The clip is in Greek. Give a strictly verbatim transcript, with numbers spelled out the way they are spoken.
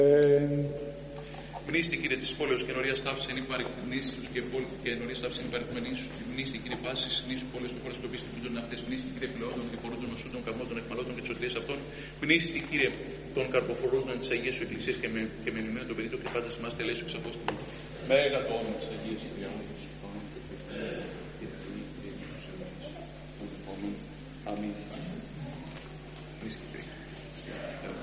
Μνήστη, Κύριε, της πόλεως και νορίας τάφης εν υπαρκτηνής τους και πόλη και νορίας τάφης εν υπαρκτηνής σου. Μνήστη, Κύριε, πάσης νήσου πόλεως του χώρας που επίσης τυπούντων αυτές. Μνήστη, Κύριε, φιλαιόδων και φορούντων νοσούντων καμμότων εκμαλώτων και της σωτηρίας αυτών. Μνήστη, Κύριε, των καρποφορούντων της Αγίας σου Εκκλησίας και με, και με λιμένο τον παιδί του και πάντα σημάς τελέσου εξ απόστολου. Μέγα το όνομα της Αγίας Κυριάκου. Αμήν. Μνήστη, Κύριε.